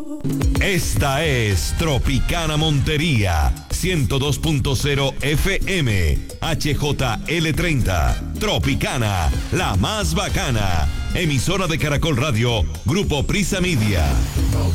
Esta es Tropicana Montería, 102.0 FM, HJL30. Tropicana, la más bacana. Emisora de Caracol Radio, Grupo Prisa Media.